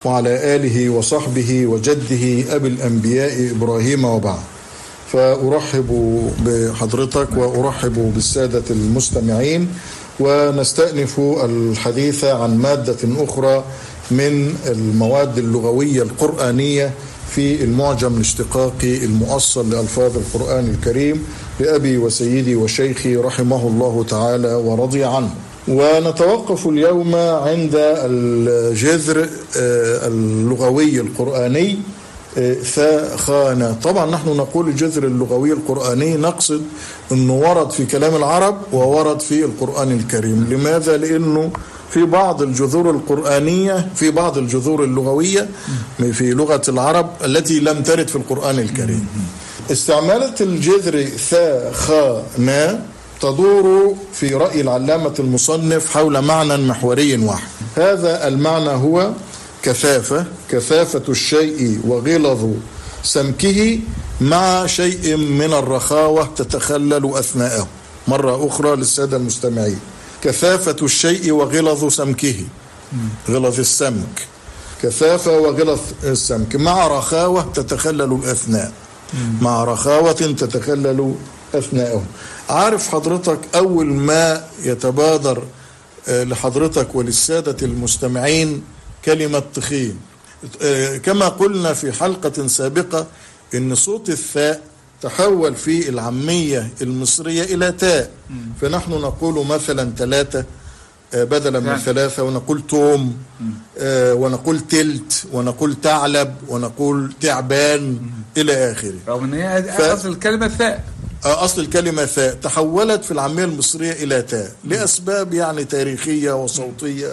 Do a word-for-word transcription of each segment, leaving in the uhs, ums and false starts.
وعلى آله وصحبه وجده أبي الأنبياء إبراهيم وبعد. فأرحب بحضرتك وأرحب بالسادة المستمعين، ونستأنف الحديث عن مادة أخرى من المواد اللغوية القرآنية في المعجم الاشتقاقي المؤصل لألفاظ القرآن الكريم لأبي وسيدي وشيخي رحمه الله تعالى ورضي عنه. ونتوقف اليوم عند الجذر اللغوي القرآني ثاخان. طبعا نحن نقول الجذر اللغوي القرآني نقصد أنه ورد في كلام العرب وورد في القرآن الكريم. لماذا؟ لأنه في بعض الجذور القرآنية في بعض الجذور اللغوية في لغة العرب التي لم ترد في القرآن الكريم. استعمالة الجذر ثا خا نا تدور في رأي العلامة المصنف حول معنى محوري واحد. هذا المعنى هو كثافة كثافة الشيء وغلظ سمكه مع شيء من الرخاوة تتخلل أثناءه. مرة أخرى للسادة المستمعين: كثافة الشيء وغلظ سمكه، غلظ السمك، كثافة وغلظ السمك مع رخاوة تتخلل الأثناء، مع رخاوة تتخلل أثناءه. عارف حضرتك أول ما يتبادر لحضرتك وللسادة المستمعين كلمة تخين، كما قلنا في حلقة سابقة إن صوت الثاء تحول في العامية المصرية إلى تاء، فنحن نقول مثلا ثلاثة بدلا من ثلاثة، ونقول توم ونقول تلت ونقول ثعلب ونقول تعبان إلى آخره. رغم أن هي ف... أصل الكلمة ثاء، أصل الكلمة ثاء تحولت في العامية المصرية إلى تاء لأسباب يعني تاريخية وصوتية.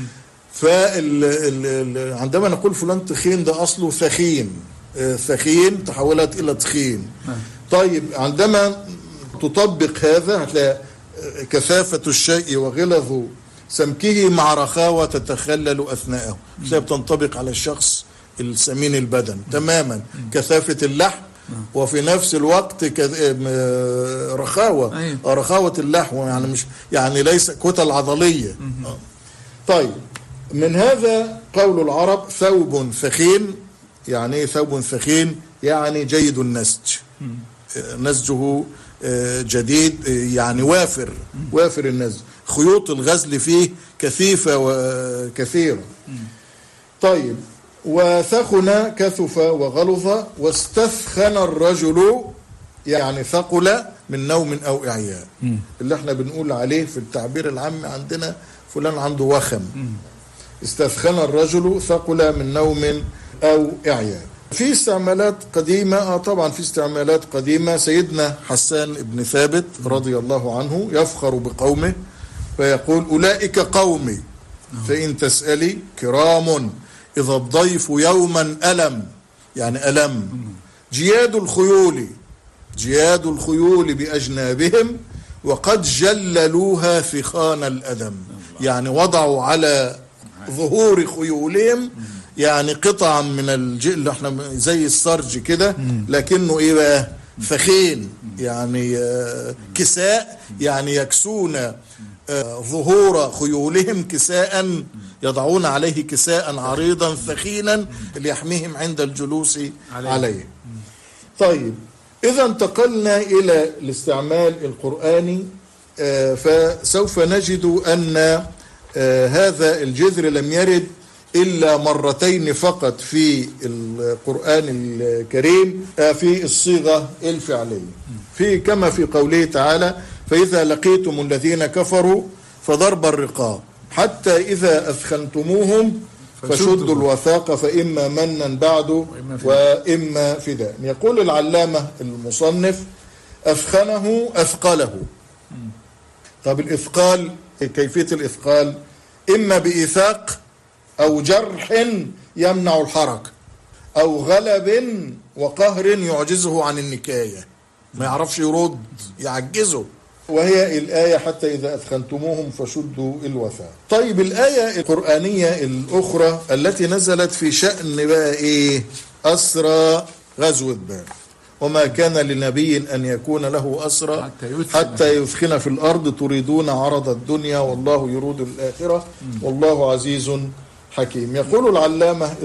فعندما نقول فلان تخين ده أصله ثخين، ثخين تحولت إلى تخين. طيب عندما تطبق هذا هتلاقي كثافة الشيء وغلظ سمكه مع رخاوة تتخلل أثناءه، بتنطبق على الشخص السمين البدن تماما. كثافة اللحم وفي نفس الوقت رخاوة رخاوة اللحم، يعني مش يعني ليس كتل عضلية. طيب من هذا قول العرب ثوب ثخين. يعني ايه ثوب ثخين؟ يعني جيد النسج، نسجه جديد، يعني وافر وافر النسج، خيوط الغزل فيه كثيفة وكثيرة. طيب وثخن كثف وغلظ، واستثخن الرجل يعني ثقل من نوم أو إعياء، اللي احنا بنقول عليه في التعبير العام عندنا فلان عنده وخم. استثخن الرجل ثقل من نوم أو إعياء. في استعمالات قديمة آه طبعا في استعمالات قديمة. سيدنا حسان بن ثابت رضي الله عنه يفخر بقومه فيقول: أولئك قومي فإن تسألي كرام إذا الضيف يوما ألم، يعني ألم. جياد الخيول جياد الخيول بأجنابهم وقد جللوها ثخان الأدم، يعني وضعوا على ظهور خيولهم يعني قطعا من الجلد، احنا زي السرج كده، لكنه ايه بقى؟ فخين، يعني كساء، يعني يكسون ظهور خيولهم كساء، يضعون عليه كساء عريضا ثخينا ليحميهم عند الجلوس عليه. طيب إذا انتقلنا إلى الاستعمال القرآني، فسوف نجد أن هذا الجذر لم يرد إلا مرتين فقط في القرآن الكريم في الصيغة الفعلية، في كما في قوله تعالى: فإذا لقيتم الذين كفروا فضرب الرقاب حتى إذا أثخنتموهم فشدوا الوثاق فإما منا بعد وإما فداء. يقول العلامة المصنف: أثخنه أثقله. طب الإثقال كيفية الإثقال؟ إما بإيثاق أو جرح يمنع الحركة أو غلب وقهر يعجزه عن النكاية، ما يعرفش يرد، يعجزه، وهي الآية حتى إذا أثخنتموهم فشدوا الوثاق. طيب الآية القرآنية الأخرى التي نزلت في شأن بقى إيه؟ أسرى غزوة بدر: وما كان لنبي أن يكون له أسرى حتى يثخن في الأرض تريدون عرض الدنيا والله يريد الآخرة والله عزيز حكيم. يقول العلامة